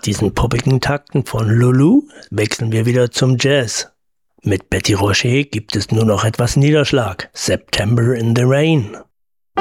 diesen poppigen Takten von Lulu wechseln wir wieder zum Jazz. Mit Betty Rocher gibt es nur noch etwas Niederschlag. September in the Rain.